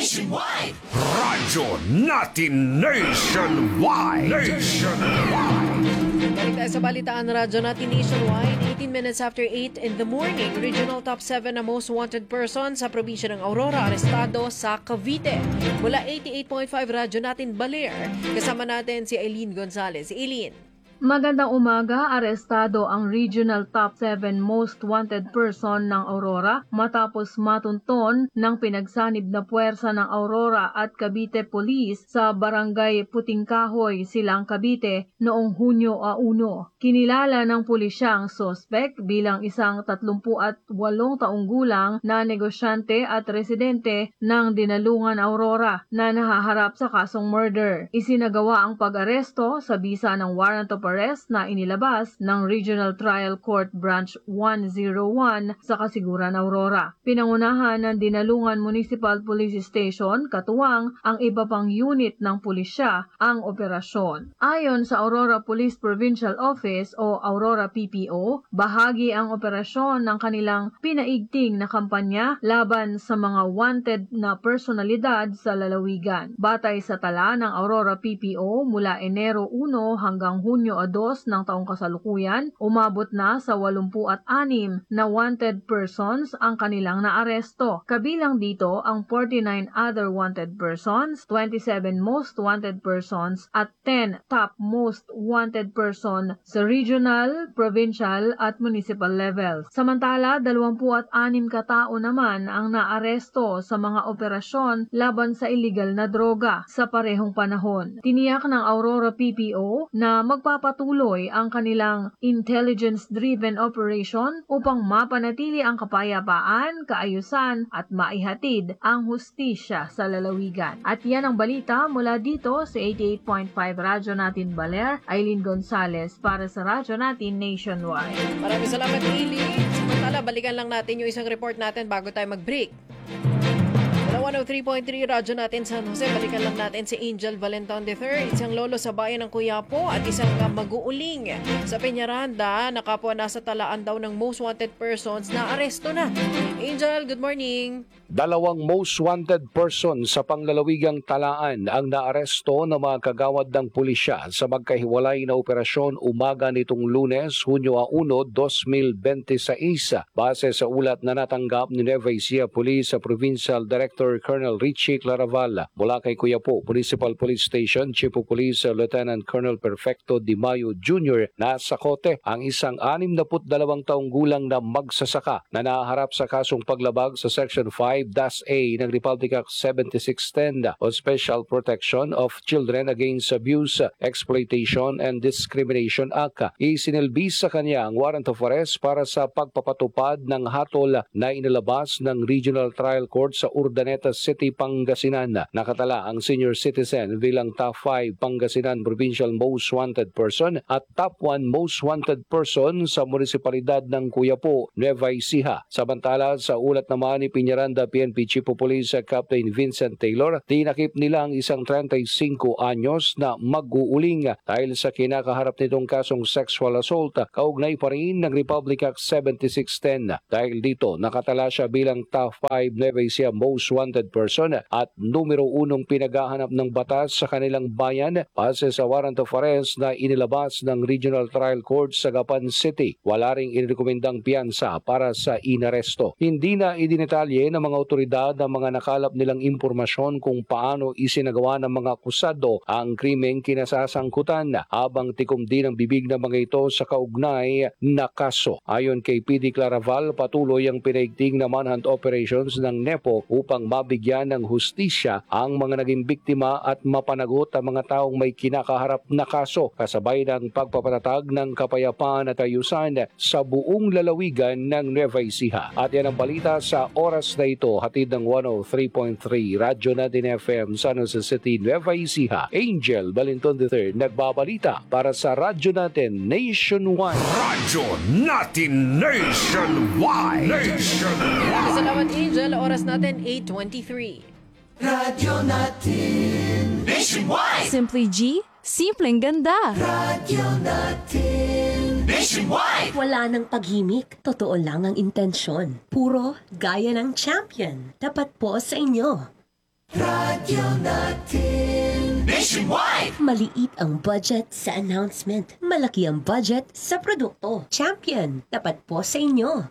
Nationwide! Radyo natin nationwide! Balik tayo sa balitaan na radyo natin nationwide. 18 minutes after 8 in the morning, regional top 7 na most wanted person sa probinsya ng Aurora, arestado sa Cavite. Mula 88.5 radyo natin Baler, kasama natin si Eileen Gonzalez. Eileen. Magandang umaga, arestado ang regional top 7 most wanted person ng Aurora matapos matunton ng pinagsanib na puwersa ng Aurora at Cavite Police sa barangay Puting Kahoy, Silang Cavite noong Hunyo 1. Kinilala ng pulisya ang suspect bilang isang 38 taong gulang na negosyante at residente ng Dinalungan Aurora na nahaharap sa kasong murder. Isinagawa ang pag-aresto sa bisa ng warrant of arrest na inilabas ng Regional Trial Court Branch 101 sa Kasiguran, Aurora. Pinangunahan ng Dinalungan Municipal Police Station, katuwang ang iba pang unit ng pulisya ang operasyon. Ayon sa Aurora Police Provincial Office o Aurora PPO, bahagi ang operasyon ng kanilang pinaigting na kampanya laban sa mga wanted na personalidad sa lalawigan. Batay sa tala ng Aurora PPO mula Enero 1 hanggang Hunyo 2 ng taong kasalukuyan, umabot na sa 86 na wanted persons ang kanilang naaresto. Kabilang dito ang 49 other wanted persons, 27 most wanted persons at 10 top most wanted person sa regional, provincial at municipal levels. Samantala, 26 katao naman ang naaresto sa mga operasyon laban sa illegal na droga sa parehong panahon. Tiniyak ng Aurora PPO na magpapatuloy ang kanilang intelligence-driven operation upang mapanatili ang kapayapaan, kaayusan at maihatid ang hustisya sa lalawigan. At yan ang balita mula dito sa 88.5 Radyo Natin Baler, Eileen Gonzalez para sa Radyo Natin Nationwide. Maraming salamat, Eileen. Samantala, balikan lang natin yung isang report natin bago tayo mag-break. 103.3 radyo natin San Jose. Balikan lang natin si Angel Valenton III, isang lolo sa bayan ng Quiapo at isang mag-uuling sa Peñaranda na kapwa nasa talaan daw ng most wanted persons na aresto na. Angel, good morning. Dalawang most wanted person sa panglalawigang talaan ang naaresto na mga kagawad ng pulisya sa magkahiwalay na operasyon umaga nitong Lunes, Hunyo 1, 2026. Base sa ulat na natanggap ni Nueva Ecija Police sa Provincial Director Colonel Richie Claraval mula kay Quiapo Municipal Police Station, Chief of Police Lieutenant Colonel Perfecto Di Mayo Jr. na sa kote ang isang 62 taong gulang na magsasaka na naharap sa kasong paglabag sa Section 5-A ng Republic Act 7610 on Special Protection of Children Against Abuse, Exploitation and Discrimination Act. Isinilbis sa kanya ang warrant of arrest para sa pagpapatupad ng hatol na inilabas ng Regional Trial Court sa Urdaneta City, Pangasinan. Nakatala ang senior citizen bilang top 5 Pangasinan Provincial Most Wanted Person at top 1 Most Wanted Person sa munisipalidad ng Quiapo, Nueva Ecija. Samantala, sa ulat naman ni Peñaranda PNP Chief of Police Captain Vincent Taylor, tinakip nila ang isang 35 anyos na mag-uuling dahil sa kinakaharap nitong kasong sexual assault kaugnay pa rin ng Republic Act 7610. Dahil dito, nakatala siya bilang top 5 Nueva Ecija Most Wanted Person at numero 1 pinaghahanap ng batas sa kanilang bayan base sa warrant of arrest na inilabas ng Regional Trial Court sa Gapan City. Wala ring inirekomendang piyansa para sa inaresto. Hindi na idinetalye ng mga otoridad ang mga nakalap nilang impormasyon kung paano isinagawa ng mga akusado ang krimeng kinasasangkutan habang tikom din ang bibig ng mga ito sa kaugnay na kaso. Ayon kay PD Claraval, patuloy ang pinaigting na manhunt operations ng NEPO upang mabigyan ng hustisya ang mga naging biktima at mapanagot ang mga taong may kinakaharap na kaso kasabay ng pagpapatatag ng kapayapaan at ayusan sa buong lalawigan ng Nueva Ecija. At yan ang balita sa oras na ito, hatid ng 103.3 Radyo Natin FM San Jose City, Nueva Ecija. Angel Valenton III nagbabalita para sa Radyo Natin Nationwide. Radyo natin nationwide! Salamat, Angel. Oras natin 8:23. Radyo natin Nationwide! Simply G, simpleng ganda. Radyo natin Nationwide! Wala nang paghimik, totoo lang ang intensyon. Puro gaya ng champion. Tapat po sa inyo. Radyo natin nationwide. Maliit ang budget sa announcement. Malaki ang budget sa produkto. Champion, tapat po sa inyo.